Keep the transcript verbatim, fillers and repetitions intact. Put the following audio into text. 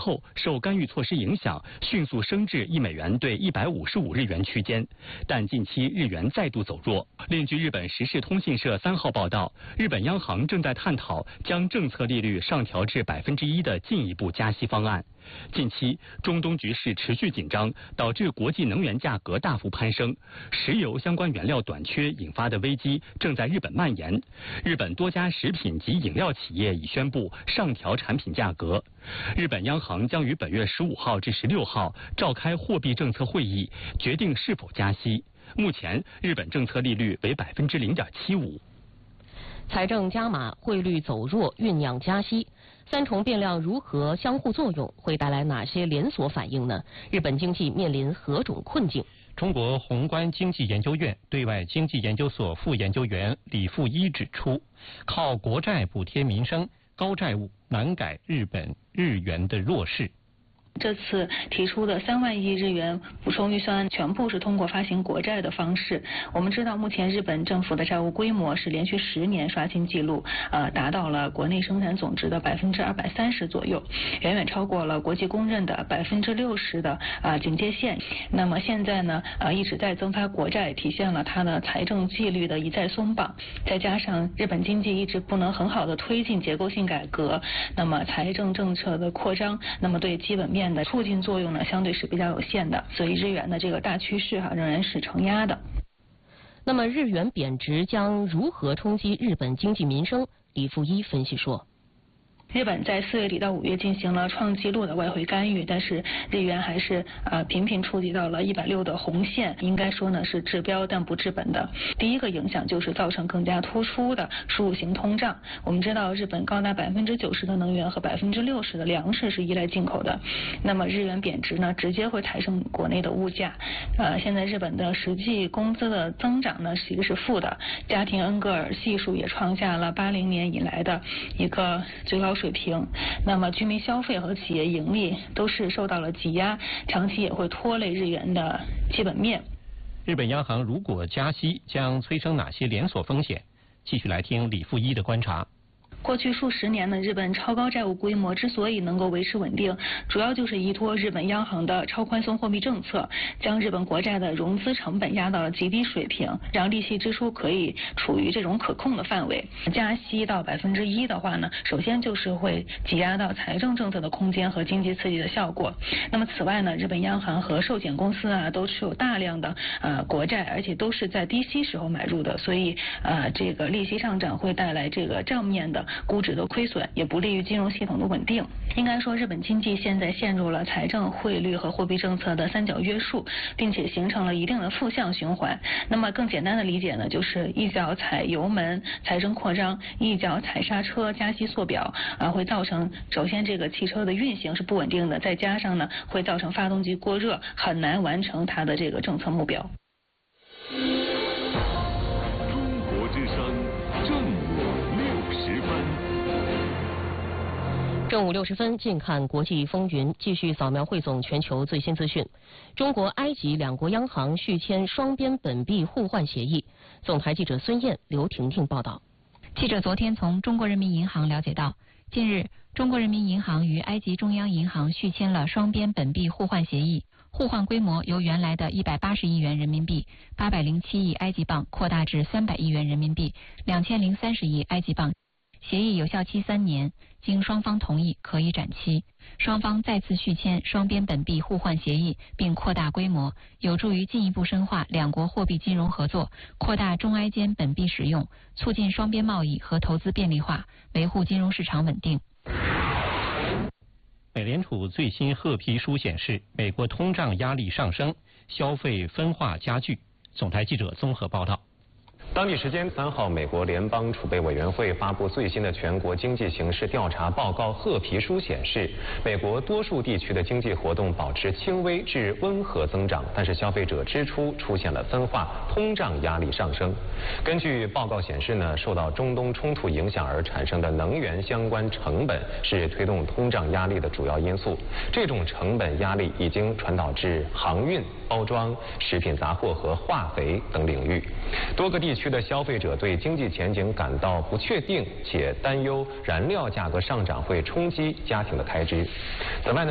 后，受干预措施影响，迅速升至一美元兑一百五十五日元区间。但近期日元再度走弱。另据日本时事通信社三号报道，日本央行正在探讨将政策利率上调至百分之一的进一步加息方案。近期中东局势持续紧张，导致国际能源价格大幅攀升，石油相关原料短缺引发的危机正在日本蔓延。日本多家食品及饮料企业已宣布上调产品价格。日本央行将于本月十五号至十六号召开货币政策会议，决定是否加息。目前日本政策利率为百分之零点七五。 财政加码，汇率走弱，酝酿加息，三重变量如何相互作用，会带来哪些连锁反应呢？日本经济面临何种困境？ 中国宏观经济研究院对外经济研究所副研究员李富一指出，靠国债补贴民生，高债务难改日本日元的弱势。 这次提出的三万亿日元补充预算案全部是通过发行国债的方式。我们知道，目前日本政府的债务规模是连续十年刷新纪录，呃，达到了国内生产总值的百分之二百三十左右，远远超过了国际公认的百分之六十的啊警戒线。那么现在呢，呃，一直在增发国债，体现了它的财政纪律的一再松绑。再加上日本经济一直不能很好的推进结构性改革，那么财政政策的扩张，那么对基本面的促进作用呢，相对是比较有限的，所以日元的这个大趋势哈、啊、仍然是承压的。 那么日元贬值将如何冲击日本经济民生？李富一分析说。 日本在四月底到五月进行了创纪录的外汇干预，但是日元还是呃频频触及到了一百六的红线，应该说呢是治标但不治本的。第一个影响就是造成更加突出的输入型通胀。我们知道日本高达百分之九十的能源和百分之六十的粮食是依赖进口的，那么日元贬值呢，直接会抬升国内的物价。呃，现在日本的实际工资的增长呢其实是负的，家庭恩格尔系数也创下了八零年以来的一个最高水平，那么居民消费和企业盈利都是受到了挤压，长期也会拖累日元的基本面。 日本央行如果加息，将催生哪些连锁风险？继续来听李富一的观察。 过去数十年呢，日本超高债务规模之所以能够维持稳定，主要就是依托日本央行的超宽松货币政策，将日本国债的融资成本压到了极低水平，让利息支出可以处于这种可控的范围。加息到百分之一的话呢，首先就是会挤压到财政政策的空间和经济刺激的效果。那么此外呢，日本央行和寿险公司啊都持有大量的呃国债，而且都是在低息时候买入的，所以呃这个利息上涨会带来这个账面的估值的亏损，也不利于金融系统的稳定。应该说，日本经济现在陷入了财政、汇率和货币政策的三角约束，并且形成了一定的负向循环。那么更简单的理解呢，就是一脚踩油门，财政扩张；一脚踩刹车，加息缩表啊，会造成首先这个汽车的运行是不稳定的，再加上呢，会造成发动机过热，很难完成它的这个政策目标。 中国之声正午六时分。 正午六十分，近看国际风云，继续扫描汇总全球最新资讯。中国、埃及两国央行续签双边本币互换协议。总台记者孙燕、刘婷婷报道。 记者昨天从中国人民银行了解到，近日，中国人民银行与埃及中央银行续签了双边本币互换协议，互换规模由原来的一百八十亿元人民币、八百零七亿埃及镑扩大至三百亿元人民币、两千零三十亿埃及镑。协议有效期三年，经双方同意可以展期。双方再次续签双边本币互换协议，并扩大规模，有助于进一步深化两国货币金融合作，扩大中埃间本币使用，促进双边贸易和投资便利化，维护金融市场稳定。 美联储最新褐皮书显示，美国通胀压力上升，消费分化加剧。总台记者综合报道。 当地时间三号，美国联邦储备委员会发布最新的全国经济形势调查报告褐皮书显示，美国多数地区的经济活动保持轻微至温和增长，但是消费者支出出现了分化，通胀压力上升。根据报告显示呢，受到中东冲突影响而产生的能源相关成本是推动通胀压力的主要因素。这种成本压力已经传导至航运、包装、食品杂货和化肥等领域。多个地区的消费者对经济前景感到不确定，且担忧燃料价格上涨会冲击家庭的开支。此外呢，